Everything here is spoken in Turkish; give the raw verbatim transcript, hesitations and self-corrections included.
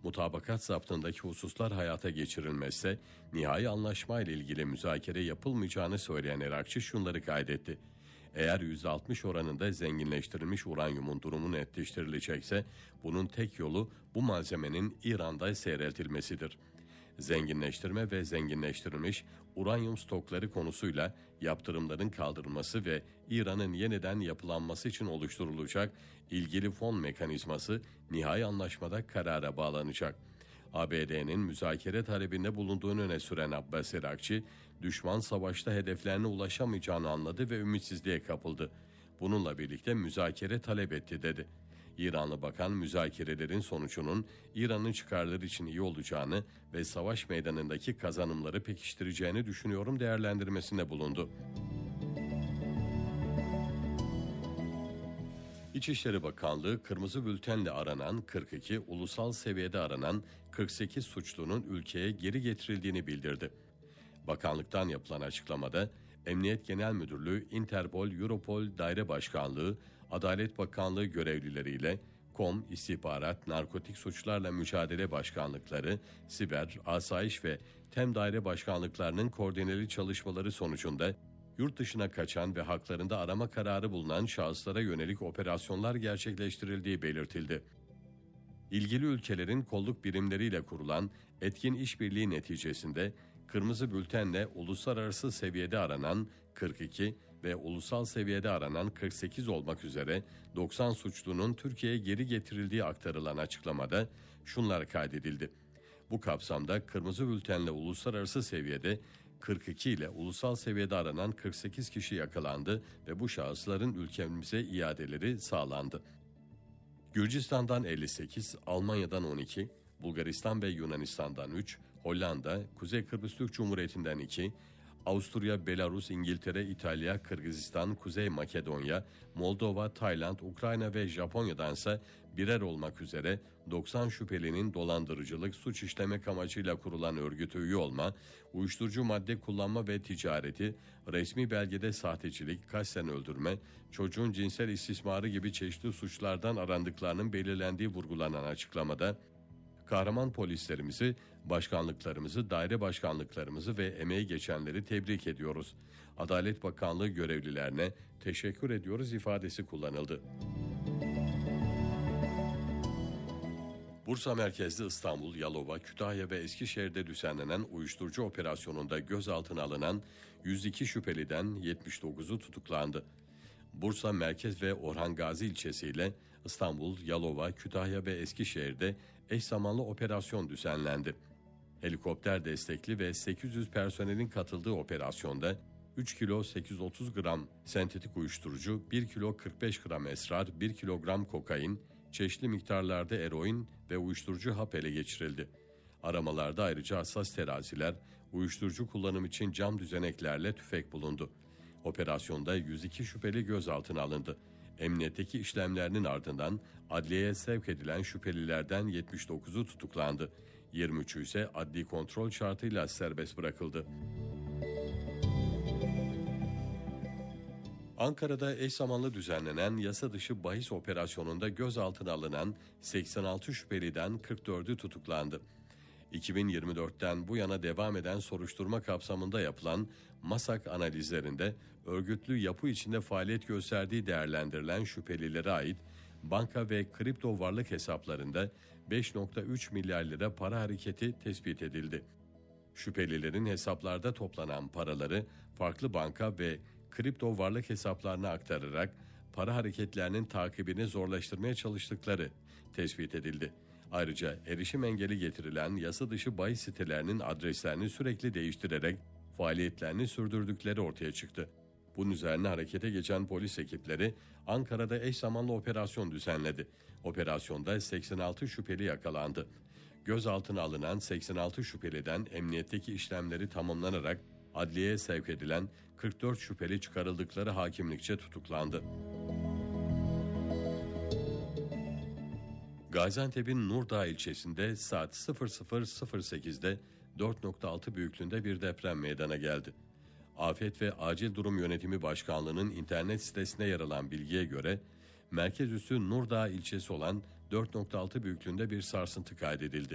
Mutabakat zaptındaki hususlar hayata geçirilmezse nihai anlaşma ile ilgili müzakere yapılmayacağını söyleyen Irakçı şunları kaydetti. Eğer yüzde altmış oranında zenginleştirilmiş uranyumun durumu netleştirilecekse bunun tek yolu bu malzemenin İran'da seyreltilmesidir. Zenginleştirme ve zenginleştirilmiş uranyum stokları konusuyla yaptırımların kaldırılması ve İran'ın yeniden yapılanması için oluşturulacak ilgili fon mekanizması nihai anlaşmada karara bağlanacak. A B D'nin müzakere talebinde bulunduğunu öne süren Abbas Irakçı, düşman savaşta hedeflerine ulaşamayacağını anladı ve ümitsizliğe kapıldı. Bununla birlikte müzakere talep etti dedi. İranlı bakan müzakerelerin sonucunun İran'ın çıkarları için iyi olacağını ve savaş meydanındaki kazanımları pekiştireceğini düşünüyorum değerlendirmesinde bulundu. İçişleri Bakanlığı kırmızı bültenle aranan kırk iki, ulusal seviyede aranan kırk sekiz suçlunun ülkeye geri getirildiğini bildirdi. Bakanlıktan yapılan açıklamada Emniyet Genel Müdürlüğü, Interpol, Europol Daire Başkanlığı, Adalet Bakanlığı görevlileriyle KOM, İstihbarat, Narkotik Suçlarla Mücadele Başkanlıkları, Siber, Asayiş ve TEM Daire Başkanlıklarının koordineli çalışmaları sonucunda yurt dışına kaçan ve haklarında arama kararı bulunan şahıslara yönelik operasyonlar gerçekleştirildiği belirtildi. İlgili ülkelerin kolluk birimleriyle kurulan etkin işbirliği neticesinde kırmızı bültenle uluslararası seviyede aranan kırk iki ve ulusal seviyede aranan kırk sekiz olmak üzere doksan suçlunun Türkiye'ye geri getirildiği aktarılan açıklamada şunlar kaydedildi. Bu kapsamda kırmızı bültenle uluslararası seviyede kırk iki ile ulusal seviyede aranan kırk sekiz kişi yakalandı ve bu şahısların ülkemize iadeleri sağlandı. Gürcistan'dan elli sekiz, Almanya'dan on iki, Bulgaristan ve Yunanistan'dan üç, Hollanda, Kuzey Kıbrıs Türk Cumhuriyeti'nden iki, Avusturya, Belarus, İngiltere, İtalya, Kırgızistan, Kuzey Makedonya, Moldova, Tayland, Ukrayna ve Japonya'dansa birer olmak üzere doksan şüphelinin dolandırıcılık, suç işlemek amacıyla kurulan örgüte üye olma, uyuşturucu madde kullanma ve ticareti, resmi belgede sahtecilik, kasten öldürme, çocuğun cinsel istismarı gibi çeşitli suçlardan arandıklarının belirlendiği vurgulanan açıklamada, kahraman polislerimizi, başkanlıklarımızı, daire başkanlıklarımızı ve emeği geçenleri tebrik ediyoruz. Adalet Bakanlığı görevlilerine teşekkür ediyoruz ifadesi kullanıldı. Bursa merkezli İstanbul, Yalova, Kütahya ve Eskişehir'de düzenlenen uyuşturucu operasyonunda gözaltına alınan yüz iki şüpheliden yetmiş dokuzu tutuklandı. Bursa Merkez ve Orhan Gazi ilçesiyle İstanbul, Yalova, Kütahya ve Eskişehir'de eş zamanlı operasyon düzenlendi. Helikopter destekli ve sekiz yüz personelin katıldığı operasyonda üç kilo sekiz yüz otuz gram sentetik uyuşturucu, bir kilo kırk beş gram esrar, bir kilogram kokain, çeşitli miktarlarda eroin ve uyuşturucu hap ele geçirildi. Aramalarda ayrıca hassas teraziler, uyuşturucu kullanım için cam düzeneklerle tüfek bulundu. Operasyonda yüz iki şüpheli gözaltına alındı. Emniyetteki işlemlerinin ardından adliyeye sevk edilen şüphelilerden yetmiş dokuzu tutuklandı. yirmi üçü ise adli kontrol şartıyla serbest bırakıldı. Ankara'da eş zamanlı düzenlenen yasa dışı bahis operasyonunda gözaltına alınan seksen altı şüpheliden kırk dördü tutuklandı. iki bin yirmi dörtten bu yana devam eden soruşturma kapsamında yapılan MASAK analizlerinde örgütlü yapı içinde faaliyet gösterdiği değerlendirilen şüphelilere ait banka ve kripto varlık hesaplarında beş virgül üç milyar lira para hareketi tespit edildi. Şüphelilerin hesaplarda toplanan paraları farklı banka ve kripto varlık hesaplarına aktararak para hareketlerinin takibini zorlaştırmaya çalıştıkları tespit edildi. Ayrıca erişim engeli getirilen yasa dışı bahis sitelerinin adreslerini sürekli değiştirerek faaliyetlerini sürdürdükleri ortaya çıktı. Bunun üzerine harekete geçen polis ekipleri Ankara'da eş zamanlı operasyon düzenledi. Operasyonda seksen altı şüpheli yakalandı. Gözaltına alınan seksen altı şüpheliden emniyetteki işlemleri tamamlanarak adliyeye sevk edilen kırk dört şüpheli çıkarıldıkları hakimlikçe tutuklandı. Gaziantep'in Nurdağ ilçesinde saat sıfır sıfır sıfır sekizde dört virgül altı büyüklüğünde bir deprem meydana geldi. Afet ve Acil Durum Yönetimi Başkanlığı'nın internet sitesine yer alan bilgiye göre merkez üssü Nurdağ ilçesi olan dört virgül altı büyüklüğünde bir sarsıntı kaydedildi.